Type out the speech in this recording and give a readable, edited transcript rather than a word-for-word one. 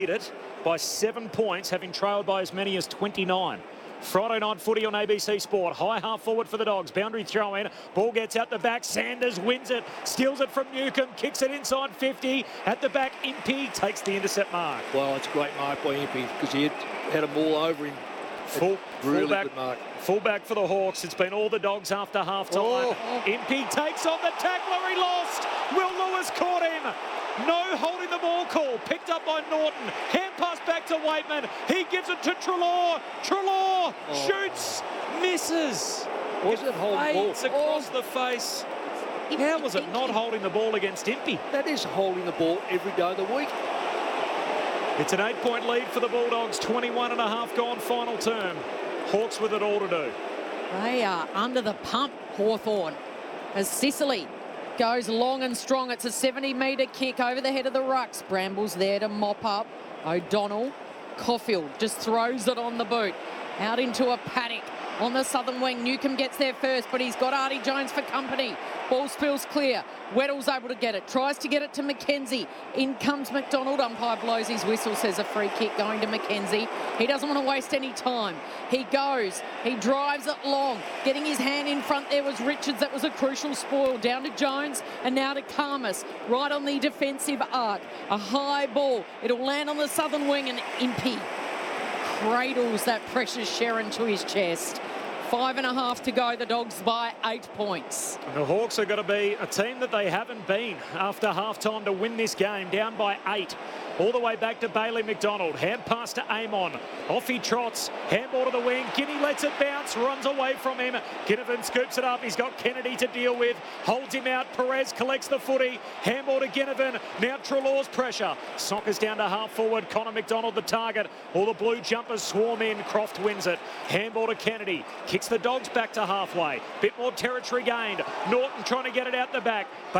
it by 7 points, having trailed by as many as 29. Friday night footy on ABC Sport. High half forward for the Dogs. Boundary throw in. Ball gets out the back. Sanders wins it. Steals it from Newcomb. Kicks it inside 50. At the back, Impey takes the intercept mark. Well, it's a great mark by Impey because he had them all over him. Really good mark. Fullback for the Hawks. It's been all the Dogs after half time. Impey takes on the tackler. He lost. Will Lewis caught him. No holding the ball call. Picked up by Norton. Hand pass back to Waitman. He gives it to Treloar. Treloar shoots. Misses. Was it holding ball? Fades across the face. How was it not holding the ball against Impey? That is holding the ball every day of the week. It's an 8-point lead for the Bulldogs. 21 and a half gone final term. Hawks with it all to do. They are under the pump, Hawthorn, as Sicily goes long and strong. It's a 70-metre kick over the head of the rucks. Bramble's there to mop up. O'Donnell. Caulfield just throws it on the boot. Out into a paddock on the southern wing. Newcomb gets there first, but he's got Artie Jones for company. Ball spills clear. Weddle's able to get it. Tries to get it to McKenzie. In comes McDonald. Umpire blows his whistle, says a free kick going to McKenzie. He doesn't want to waste any time. He goes. He drives it long. Getting his hand in front there was Richards. That was a crucial spoil. Down to Jones and now to Karmas. Right on the defensive arc. A high ball. It'll land on the southern wing and Impey cradles that precious Sherrin to his chest. 5.5 to go. The Dogs by 8 points. And the Hawks are going to be a team that they haven't been after half-time to win this game, down by 8. All the way back to Bailey McDonald. Hand pass to Amon. Off he trots. Handball to the wing. Guinea lets it bounce. Runs away from him. Ginnivan scoops it up. He's got Kennedy to deal with. Holds him out. Perez collects the footy. Handball to Ginnivan. Now Treloar's pressure. Sockers down to half forward. Connor McDonald the target. All the blue jumpers swarm in. Croft wins it. Handball to Kennedy. Kicks the Dogs back to halfway. Bit more territory gained. Norton trying to get it out the back.